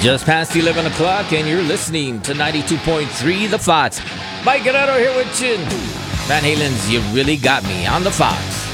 Just past 11 o'clock, and you're listening to 92.3 The Fox. Mike Guerrero here with you. Van Halen's You Really Got Me on The Fox.